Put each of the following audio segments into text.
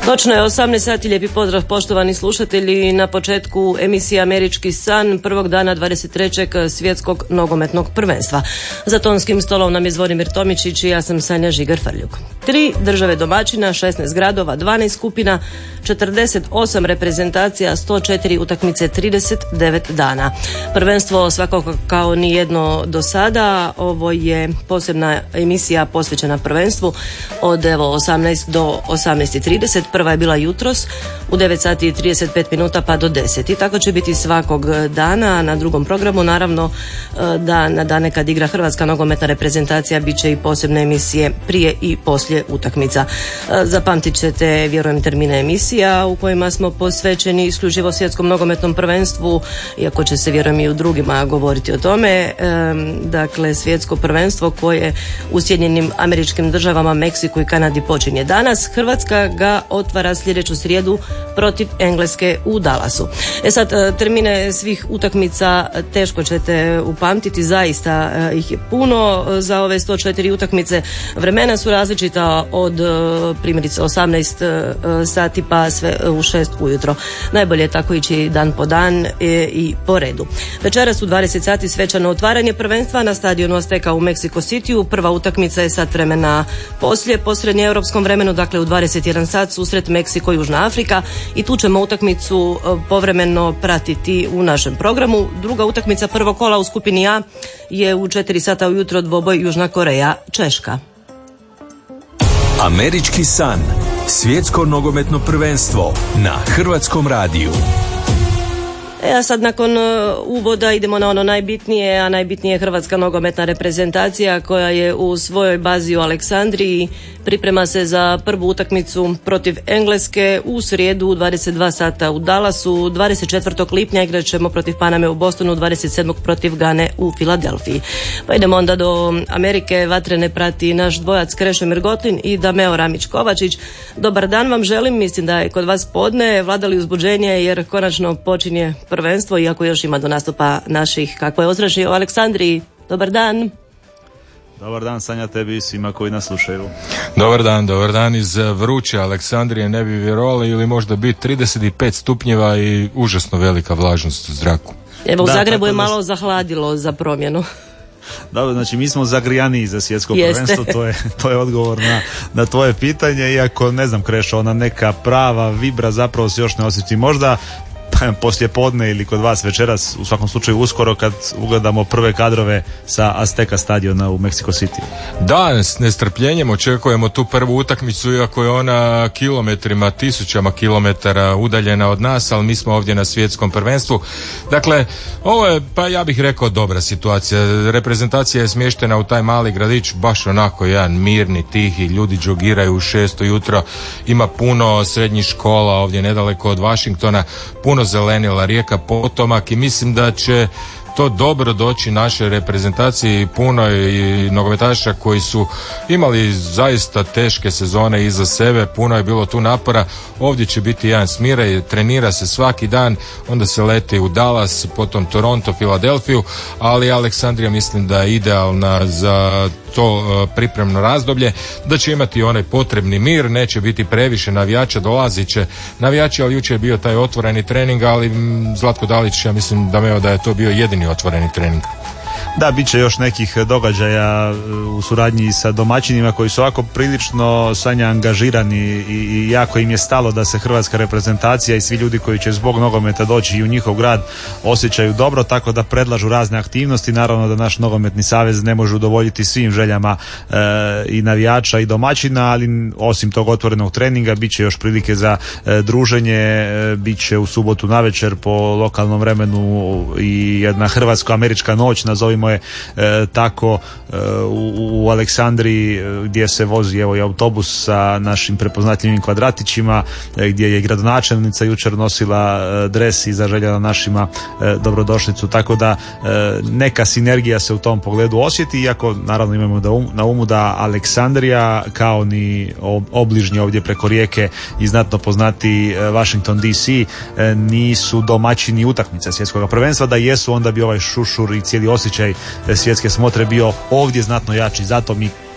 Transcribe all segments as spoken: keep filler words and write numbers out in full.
Točno je osamnaest sati, lijepi pozdrav poštovani slušatelji na početku emisije Američki san prvog dana dvadeset trećeg svjetskog nogometnog prvenstva. Za tonskim stolom nam je Zvonimir Tomičić i ja sam Sanja Žigar-Frljuk. Tri države domaćina, šesnaest gradova, dvanaest skupina, četrdeset osam reprezentacija, sto četiri utakmice, trideset devet dana. Prvenstvo svakako kao ni jedno do sada. Ovo je posebna emisija posvećena prvenstvu od evo osamnaest do osamnaest i trideset. Prva je bila jutros u devet sati i trideset pet minuta pa do deset. I tako će biti svakog dana. Na drugom programu naravno da na dane kad igra Hrvatska nogometna reprezentacija bit će i posebne emisije prije i poslije utakmica. Zapamtit ćete, vjerujem, termine emisija u kojima smo posvećeni isključivo svjetskom nogometnom prvenstvu, iako će se, vjerujem, i u drugima govoriti o tome. Dakle, svjetsko prvenstvo koje u Sjedinjenim Američkim Državama, Meksiku i Kanadi počinje danas. Hrvatska ga otvara sljedeću srijedu protiv Engleske u Dallasu. E sad, termine svih utakmica teško ćete upamtiti, zaista ih je puno za ove sto četiri utakmice. Vremena su različita od primjerice osamnaest sati pa sve u šest ujutro. Najbolje je tako ići dan po dan i po redu. Večeras u dvadeset sati svečano otvaranje prvenstva na stadionu Azteka u Mexico Cityu. Prva utakmica je sat vremena poslije, po srednjeeuropskom vremenu, dakle u dvadeset jedan sat, susret Meksiko i Južna Afrika, i tu ćemo utakmicu povremeno pratiti u našem programu. Druga utakmica prvog kola u skupini A je u četiri sata ujutro, dvoboj Južna Koreja Češka. Američki san, svjetsko nogometno prvenstvo na Hrvatskom radiju. E, a sad nakon uh, uvoda idemo na ono najbitnije, a najbitnije je Hrvatska nogometna reprezentacija koja je u svojoj bazi u Aleksandriji. Priprema se za prvu utakmicu protiv Engleske u srijedu u dvadeset dva sata u Dallasu. dvadeset četvrtog lipnja igrat ćemo protiv Paname u Bostonu, dvadeset sedmog protiv Gane u Filadelfiji. Pa idemo onda do Amerike. Vatrene prati naš dvojac Krešimir Gotlin i Dameo Ramić-Kovačić. Dobar dan vam želim, mislim da je kod vas podne, vladali uzbuđenje jer konačno počinje prvenstvo, iako još ima do nastupa naših. Kako je ozračje u Aleksandriji? Dobar dan. Dobar dan, Sanja, tebi i svima koji nas slušaju. Dobar dan, dobar dan iz vruće Aleksandrije, ne bi vjerovali, ili možda biti trideset pet stupnjeva i užasno velika vlažnost u zraku. Evo u da, Zagrebu je da... malo zahladilo za promjenu. Dobro, znači mi smo zagrijaniji za svjetsko Jeste. prvenstvo, to je, to je odgovor na, na tvoje pitanje, iako ne znam, Krešo, ona neka prava vibra zapravo se još ne osjeti. Možda poslije podne ili kod vas večeras, u svakom slučaju uskoro kad ugledamo prve kadrove sa Azteka stadiona u Mexico City. Da, s nestrpljenjem očekujemo tu prvu utakmicu, iako je ona kilometrima, tisućama kilometara udaljena od nas, ali mi smo ovdje na svjetskom prvenstvu. Dakle, ovo je, pa ja bih rekao, dobra situacija. Reprezentacija je smještena u taj mali gradić, baš onako jedan mirni, tihi, ljudi džogiraju u šest ujutro, ima puno srednjih škola ovdje nedaleko od Washingtona, puno zelenila, rijeka potomak, i mislim da će to dobro doći našoj reprezentaciji. Puno i nogometaša koji su imali zaista teške sezone iza sebe, puno je bilo tu napora. Ovdje će biti jedan smiraj, trenira se svaki dan, onda se leti u Dallas, potom Toronto, Filadelfiju, ali Aleksandrija mislim da je idealna za to pripremno razdoblje, da će imati onaj potrebni mir, neće biti previše navijača, dolazit će navijači, ali jučer je bio taj otvoreni trening, ali Zlatko Dalić, ja mislim da me da je to bio jedini otvoreni trening. Da, bit će još nekih događaja u suradnji sa domaćinima koji su ovako prilično, Sanja, angažirani i, i jako im je stalo da se hrvatska reprezentacija i svi ljudi koji će zbog nogometa doći i u njihov grad osjećaju dobro, tako da predlažu razne aktivnosti. Naravno da naš nogometni savez ne može udovoljiti svim željama e, i navijača i domaćina, ali osim tog otvorenog treninga bit će još prilike za e, druženje, e, bit će u subotu navečer po lokalnom vremenu i jedna hrvatsko-američka noć, nazovimo je e, tako, e, u, u Aleksandriji, e, gdje se vozi evo i autobus sa našim prepoznatljivim kvadratićima, e, gdje je gradonačelnica jučer nosila e, dres i zaželjela našima e, dobrodošlicu, tako da e, neka sinergija se u tom pogledu osjeti, iako naravno imamo da um, na umu da Aleksandrija kao ni obližnje ovdje preko rijeke i znatno poznati e, Washington D C e, nisu domaćini utakmica svjetskog prvenstva. Da jesu, onda bi ovaj šušur i cijeli osjećaj svjetske smotre bio ovdje znatno jači. Zato mi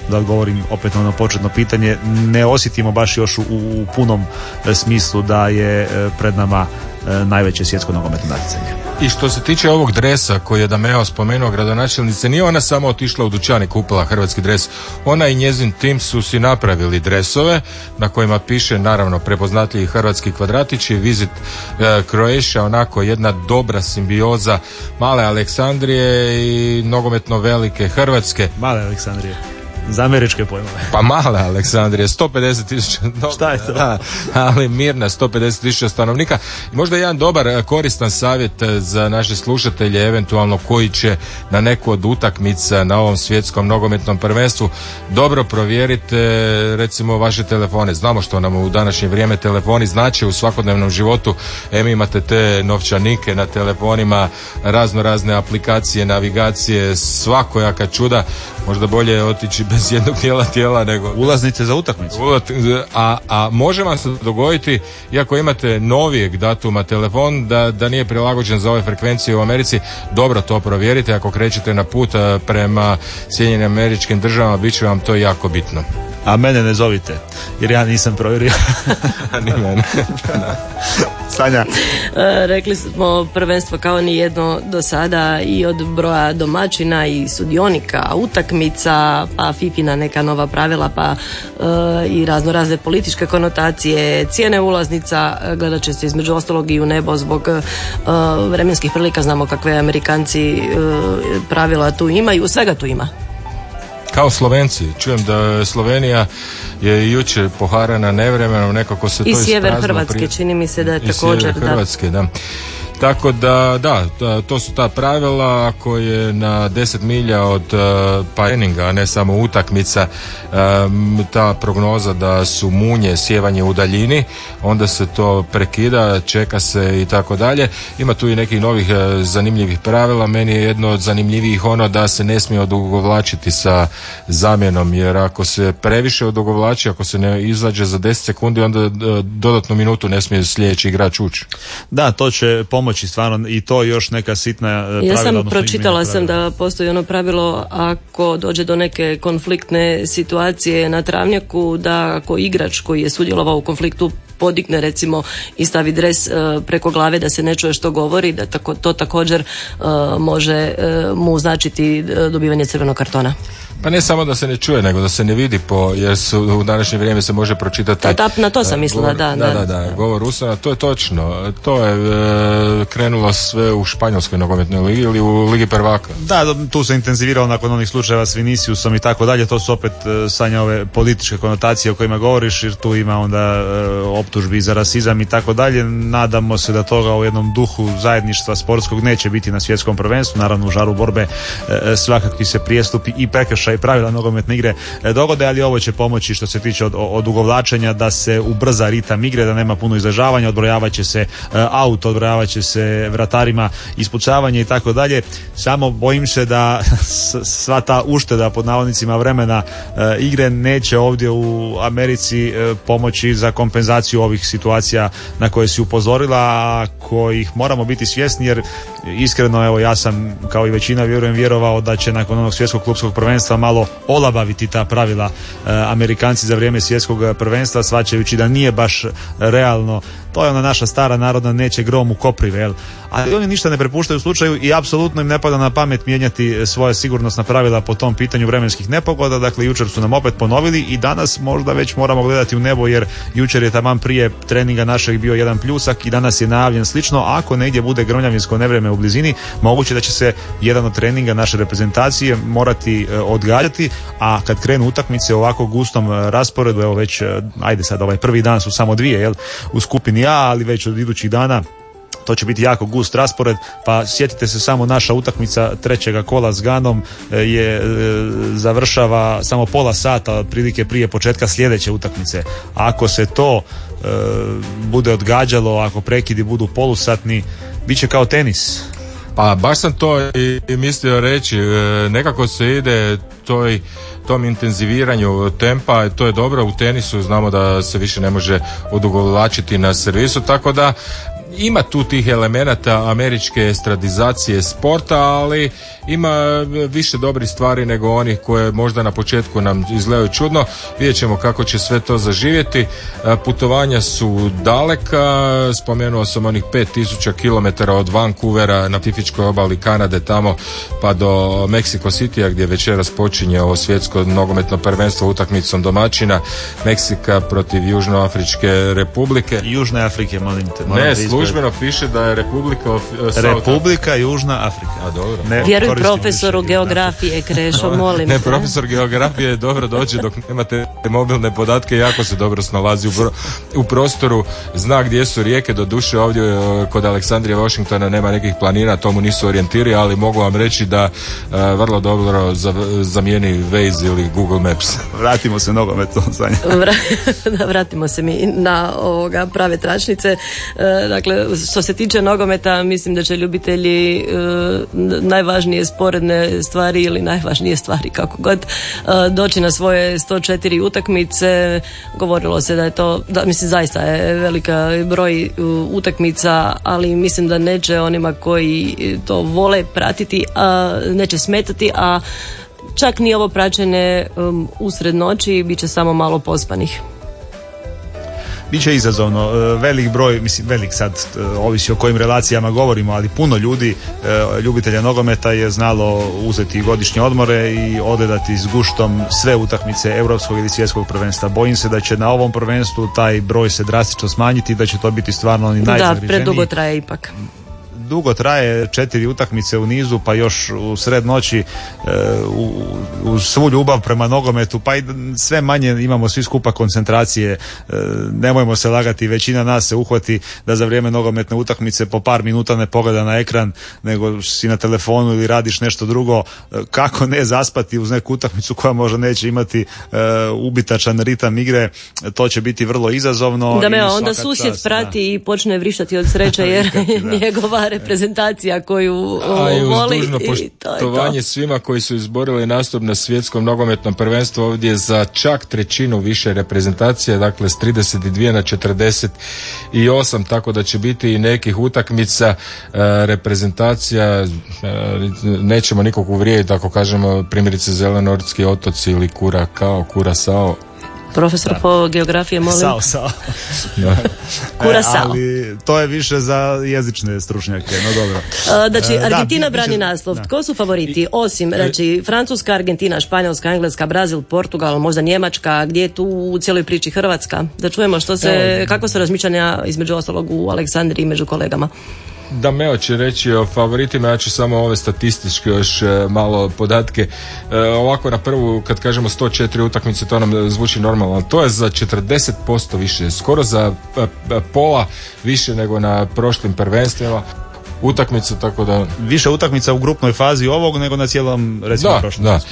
da odgovorim opet na ono početno pitanje, ne osjetimo baš još u, u punom smislu da je pred nama najveće svjetsko nogometno natjecanje. I što se tiče ovog dresa koji je Dameo spomenuo, gradonačelnice, nije ona samo otišla u dućan i kupila hrvatski dres. Ona i njezin tim su si napravili dresove na kojima piše naravno prepoznatljivi hrvatski kvadratići, Visit Croatia, onako jedna dobra simbioza male Aleksandrije i nogometno velike Hrvatske. Male Aleksandrije. Za američke pojmove. Pa mala Aleksandrija, sto pedeset tisuća. Šta je to? Da, ali mirna, sto pedeset tisuća stanovnika. I možda jedan dobar, koristan savjet za naše slušatelje, eventualno koji će na neku od utakmica na ovom svjetskom nogometnom prvenstvu dobro provjerite recimo vaše telefone. Znamo što nam u današnje vrijeme telefoni znače u svakodnevnom životu. Em imate te novčanike na telefonima, razno razne aplikacije, navigacije, svakojaka čuda. Možda bolje otići bez jednog dijela tijela nego... Ulaznice za utakmicu. A, a može vam se dogoditi, iako imate novijeg datuma telefon, da, da nije prilagođen za ove frekvencije u Americi, dobro to provjerite. Ako krećete na put prema Sjedinjenim Američkim Državama, bit će vam to jako bitno. A mene ne zovite, jer ja nisam provjerio. Ni mene. Sanja. E, rekli smo prvenstvo kao ni jedno do sada i od broja domaćina i sudionika, utakmica, pa Fifina neka nova pravila, pa e, i razno razne političke konotacije, cijene ulaznica, gledat će se između ostalog i u nebo zbog e, vremenskih prilika, znamo kakve Amerikanci e, pravila tu imaju, svega tu ima. Kao Slovenci, čujem da Slovenija je jučer poharana nevremenom, nekako se to i isprazno. I sjever Hrvatske, pri... čini mi se da je I također. Sjever Hrvatske, da. da. Tako da, da, to su ta pravila koje na deset milja od uh, treninga, a ne samo utakmica, um, ta prognoza da su munje, sjevanje u daljini, onda se to prekida, čeka se i tako dalje. Ima tu i nekih novih uh, zanimljivih pravila. Meni je jedno od zanimljivijih ono da se ne smije odugovlačiti sa zamjenom, jer ako se previše odugovlači, ako se ne izađe za deset sekundi, onda uh, dodatnu minutu ne smije sljedeći igrač ući. Da, to će pomoći stvarno i to još neka sitna pravila. Ja sam pročitala sam da postoji ono pravilo ako dođe do neke konfliktne situacije na travnjaku, da ako igrač koji je sudjelovao u konfliktu podigne recimo i stavi dres uh, preko glave da se ne čuje što govori, da tako, to također uh, može uh, mu značiti uh, dobivanje crvenog kartona. Pa ne samo da se ne čuje, nego da se ne vidi, po, jer su, u današnje vrijeme se može pročitati... Da, na to sam mislila, govor, da, da. Da, da, da, govor Usana, to je točno. To je e, krenulo sve u španjolskoj nogometnoj ligi ili u Ligi prvaka. Da, tu se intenziviralo nakon onih slučajeva s Viniciusom i tako dalje. To su opet, Sanja, ove političke konotacije o kojima govoriš, jer tu ima onda e, optužbi za rasizam i tako dalje. Nadamo se da toga u jednom duhu zajedništva sportskog neće biti na svjetskom prvenstvu. Naravno, u žaru borbe e, svakakvi se prijestupi i prekršaj pravila nogometne igre dogode, ali ovo će pomoći što se tiče od, od ugovlačenja da se ubrza ritam igre, da nema puno izražavanja, odbrojavat će se aut, odbrojavat će se vratarima ispucavanje i tako dalje. Samo bojim se da sva ta ušteda pod navodnicima vremena e, igre neće ovdje u Americi e, pomoći za kompenzaciju ovih situacija na koje si upozorila, a kojih moramo biti svjesni, jer iskreno, evo, ja sam kao i većina vjerujem vjerovao da će nakon onog svjetskog klupskog prvenstva malo olabaviti ta pravila e, Amerikanci za vrijeme svjetskog prvenstva, shvaćajući da nije baš realno. To je ona naša stara narodna neće grom u koprive, jel? Ali oni ništa ne prepuštaju u slučaju i apsolutno im ne pada na pamet mijenjati svoje sigurnosna pravila po tom pitanju vremenskih nepogoda. Dakle, jučer su nam opet ponovili i danas možda već moramo gledati u nebo, jer jučer je taman prije treninga našeg bio jedan pljusak i danas je najavljen slično. Ako negdje bude grmljavinsko nevreme u blizini, moguće da će se jedan od treninga naše reprezentacije morati e, odgađati, a kad krenu utakmice u ovako gustom e, rasporedu, evo već, e, ajde sad, ovaj prvi dan su samo dvije, jel, u skupini A, ali već od idućih dana to će biti jako gust raspored, pa sjetite se samo naša utakmica trećega kola s Ganom je e, završava samo pola sata otprilike prije početka sljedeće utakmice. Ako se to e, bude odgađalo, ako prekidi budu polusatni, bit će kao tenis. Pa baš sam to i, i mislio reći, e, nekako se ide toj tom intenziviranju tempa, to je dobro u tenisu, znamo da se više ne može odugovlačiti na servisu, tako da ima tu tih elemenata američke estradizacije sporta, ali ima više dobrih stvari nego onih koje možda na početku nam izgledaju čudno. Vidjet ćemo kako će sve to zaživjeti. Putovanja su daleka, spomenuo sam onih pet tisuća kilometara od Vancouvera na Pacifičkoj obali Kanade tamo pa do Mexico Citya gdje večeras počinje ovo svjetsko nogometno prvenstvo utakmicom domaćina Meksika protiv Južnoafričke republike. Južne Afrike, molim te. Ne, službeno piše da je Republika of, uh, Republika Južna Afrika. A dobro. Ne, vjeruj profesoru geografije, Krešo, molim ne, te. Profesor geografije je dobro doći dok nemate mobilne podatke, jako se dobro snalazi u, bro, u prostoru, zna gdje su rijeke, do duše ovdje kod Aleksandrije Washingtona nema nekih planina, tomu nisu orijentiri, ali mogu vam reći da uh, vrlo dobro zamijeni Waze ili Google Maps. Vratimo se nogometu, Sanja. Da, vratimo se mi na ovoga prave tračnice. E, dakle, što se tiče nogometa, mislim da će ljubitelji e, najvažnije sporedne stvari ili najvažnije stvari, kako god, e, doći na svoje sto četiri utakmice. Govorilo se da je to, da, mislim, zaista je velika broj utakmica, ali mislim da neće onima koji to vole pratiti, a neće smetati, a čak ni ovo praćenje um, usred noći, bit će samo malo pospanih. Biće izazovno, velik broj, mislim velik sad, ovisi o kojim relacijama govorimo, ali puno ljudi, ljubitelja nogometa je znalo uzeti godišnje odmore i odgledati s guštom sve utakmice europskog ili svjetskog prvenstva. Bojim se da će na ovom prvenstvu taj broj se drastično smanjiti i da će to biti stvarno oni najzagriženiji. Da, predugo traje ipak. Dugo traje, četiri utakmice u nizu, pa još u sred noći, u, u svu ljubav prema nogometu, pa i sve manje imamo svi skupa koncentracije. Nemojmo se lagati, većina nas se uhvati da za vrijeme nogometne utakmice po par minuta ne pogleda na ekran, nego si na telefonu ili radiš nešto drugo. Kako ne zaspati uz neku utakmicu koja možda neće imati uh, ubitačan ritam igre, to će biti vrlo izazovno. Da me onda susjed čast, prati da. I počne vrištati od sreće jer njegova reprezentacija koju a i uz voli dužno poštovanje svima koji su izborili nastup na svjetskom nogometnom prvenstvu ovdje za čak trećinu više reprezentacije, dakle s trideset dvije na četrdeset osam, tako da će biti i nekih utakmica. E, reprezentacija, e, nećemo nikog uvrijediti ako kažemo primjerice Zelenortski otoci ili Kurakao, Kurasao. Profesor da. Po geografiji, molim. Sao, sao. Kurasao. E, ali to je više za jezične stručnjake, no dobro. Uh, znači, Argentina da, brani više, naslov. Da. Tko su favoriti? Osim, znači, Francuska, Argentina, Španjolska, Engleska, Brazil, Portugal, možda Njemačka, gdje je tu u cijeloj priči Hrvatska? Da čujemo što se, kako su razmišljanja između ostalog u Aleksandriji i među kolegama. Da, Meo će reći o favoritima, ja ću samo ove statističke još e, malo podatke. E, ovako na prvu, kad kažemo sto četiri utakmice, to nam zvuči normalno, to je za četrdeset posto više, skoro za e, pola više nego na prošlim prvenstvima utakmice, tako da... Više utakmica u grupnoj fazi ovog nego na cijelom, recimo, da, prošlom. Da,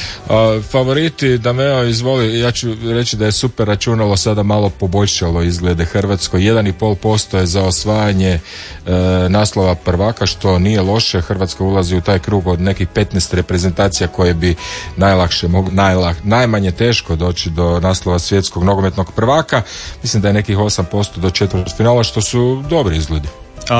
a, favoriti, da me izvoli, ja ću reći da je super računalo sada malo poboljšalo izglede Hrvatskoj. jedan i pol posto je za osvajanje e, naslova prvaka, što nije loše. Hrvatska ulazi u taj krug od nekih petnaest reprezentacija koje bi najlakše, mog, najlak, najmanje teško doći do naslova svjetskog nogometnog prvaka. Mislim da je nekih osam posto do četvrtfinala, što su dobri izgledi. A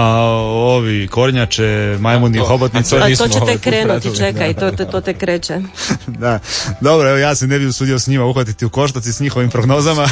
ovi kornjače, majmuni, to, hobotnice. A to će te krenuti, čekaj, to te, to te kreće. Da, dobro, evo ja se ne bih usudio s njima uhvatiti u koštac i s njihovim prognozama,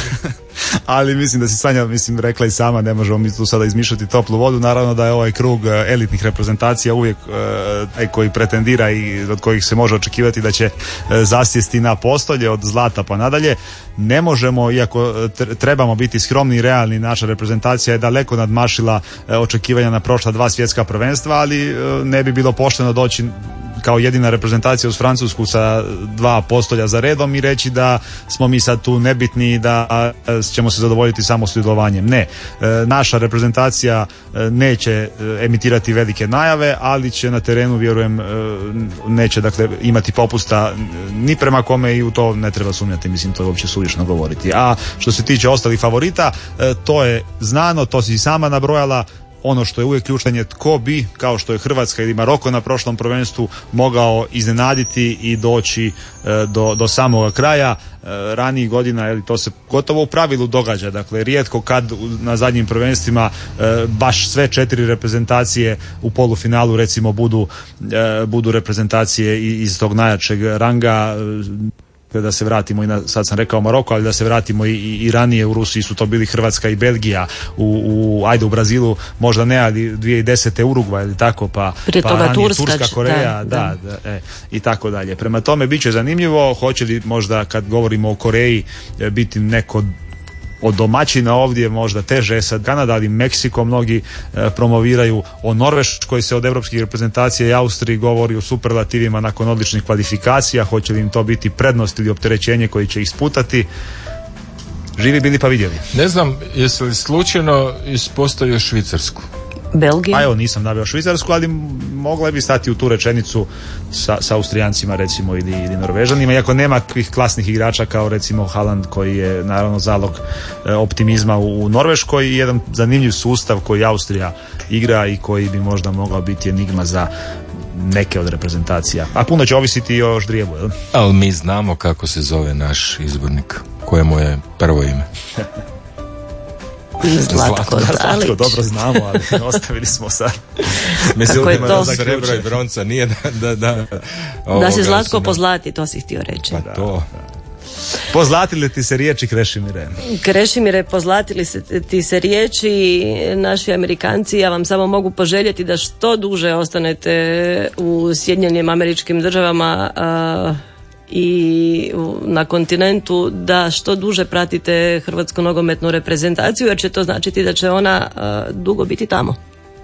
ali mislim da si Sanja, mislim, rekla i sama, ne možemo mi tu sada izmišljati toplu vodu. Naravno da je ovaj krug elitnih reprezentacija uvijek taj koji pretendira i od kojih se može očekivati da će zasjesti na postolje od zlata pa nadalje. Ne možemo, iako trebamo biti skromni i realni, naša reprezentacija je daleko nadmašila očekivanja na prošla dva svjetska prvenstva, ali ne bi bilo pošteno doći kao jedina reprezentacija uz Francusku sa dva postolja za redom i reći da smo mi sad tu nebitni i da ćemo se zadovoljiti samo sudjelovanjem. Ne, naša reprezentacija neće emitirati velike najave, ali će na terenu, vjerujem, neće dakle imati popusta ni prema kome i u to ne treba sumnjati, mislim, to je uopće suvišno govoriti. A što se tiče ostalih favorita, to je znano, to si i sama nabrojala. ono što je uvijek ključanje, tko bi, kao što je Hrvatska ili Maroko na prošlom prvenstvu, mogao iznenaditi i doći e, do, do samoga kraja. E, ranijih godina, jel, to se gotovo u pravilu događa, dakle rijetko kad na zadnjim prvenstvima e, baš sve četiri reprezentacije u polufinalu recimo budu, e, budu reprezentacije iz tog najjačeg ranga. Da se vratimo i na, sad sam rekao Maroko, ali da se vratimo i, i, i ranije u Rusiji su to bili Hrvatska i Belgija, u, u ajde u Brazilu možda ne, ali dvije tisuće desete Urugvaj ili tako, pa, prije pa toga ranije Turska, Turska, Koreja, da, da, da. da, e, i tako dalje. Prema tome bit će zanimljivo, hoće li možda kad govorimo o Koreji biti neko od domaćina ovdje možda teže, sad Kanada, ali Meksiko mnogi e, promoviraju, o Norveškoj se od europskih reprezentacija i Austriji govori u superlativima nakon odličnih kvalifikacija, hoće li im to biti prednost ili opterećenje koji će ih sputati. Živi bili pa vidjeli. Ne znam, jesi li slučajno ispostavio Švicarsku? Belgija? Pa evo, nisam naveo Švicarsku, ali mogla bi stati u tu rečenicu sa, sa Austrijancima recimo ili, ili Norvežanima, iako nema takvih klasnih igrača kao recimo Haaland koji je naravno zalog e, optimizma u, u Norveškoj i jedan zanimljiv sustav koji Austrija igra i koji bi možda mogao biti enigma za neke od reprezentacija. A puno će ovisiti i o ždrijebu, jel? Ali mi znamo kako se zove naš izbornik, koje mu je prvo ime. Zlatko Dalić. Zlatko, dobro znamo, ali ostavili smo sad. Mislim je to? da srebro i bronca nije da... Da, da, da se Zlatko pozlati, to si htio reći. Pa da, to... Da. Pozlatili ti se riječi, Krešimire? Krešimire, pozlatili se ti se riječi, naši Amerikanci, ja vam samo mogu poželjeti da što duže ostanete u Sjedinjenim Američkim Državama a, i na kontinentu, da što duže pratite hrvatsku nogometnu reprezentaciju, jer će to značiti da će ona a, dugo biti tamo.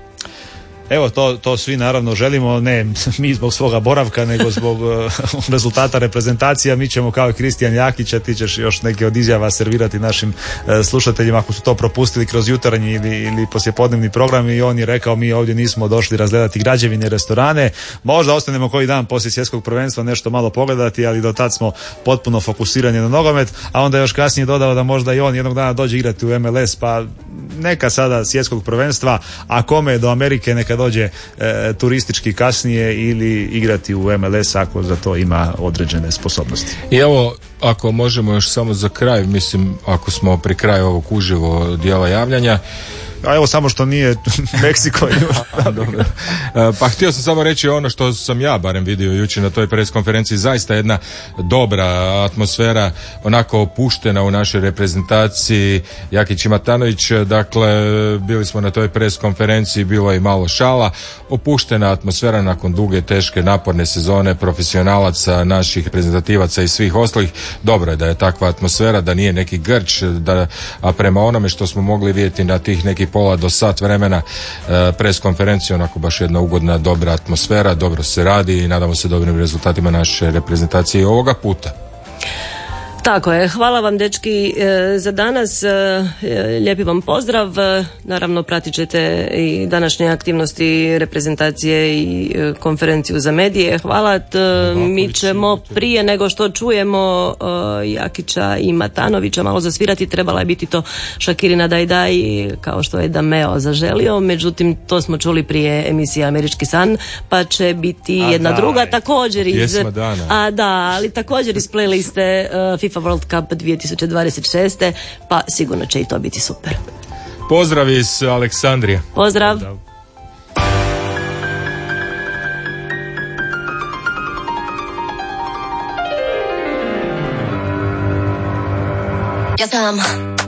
Evo, to, to svi naravno želimo, ne mi zbog svoga boravka, nego zbog uh, rezultata reprezentacija. Mi ćemo kao i Kristijan Jakić, a ti ćeš još neke od izjava servirati našim uh, slušateljima ako su to propustili kroz jutarnji ili, ili poslijepodnevni program, i on je rekao mi ovdje nismo došli razgledati građevine i restorane, možda ostanemo koji dan poslije svjetskog prvenstva nešto malo pogledati, ali do tad smo potpuno fokusirani na nogomet, a onda još kasnije dodao da možda i on jednog dana dođe igrati u M L S, pa neka sada svjetskog prvenstva, a kome je do Amerike neka dođe e, turistički kasnije ili igrati u M L S ako za to ima određene sposobnosti. I evo, ako možemo još samo za kraj, mislim, ako smo pri kraju ovog uživo dijela javljanja, a evo samo što nije Meksiko. Dobro. Pa htio sam samo reći ono što sam ja barem vidio jučer na toj pres konferenciji, zaista jedna dobra atmosfera, onako opuštena u našoj reprezentaciji. Jakić i Matanović, dakle bili smo na toj pres konferenciji, bilo je i malo šala, opuštena atmosfera nakon duge, teške, naporne sezone profesionalaca, naših reprezentativaca i svih ostalih. Dobro je da je takva atmosfera, da nije neki grč, da, a prema onome što smo mogli vidjeti na tih nekih pola do sat vremena e, pres konferencije, onako baš jedna ugodna, dobra atmosfera, dobro se radi i nadamo se dobrim rezultatima naše reprezentacije ovoga puta. Tako je, hvala vam dečki e, za danas, e, lijepi vam pozdrav, e, naravno pratit ćete i današnje aktivnosti reprezentacije i e, konferenciju za medije, hvala, t, mi ćemo prije nego što čujemo e, Jakića i Matanovića malo zasvirati, trebala je biti to Šakirina Dajdaj kao što je Dameo zaželio, međutim to smo čuli prije emisije Američki san, pa će biti a jedna daj. druga također iz, a da, ali također iz playliste uh, FIFA World Cup dvije tisuće dvadeset šeste, pa sigurno će i to biti super. Pozdrav iz Aleksandrije. Pozdrav. Pozdrav. Ja znam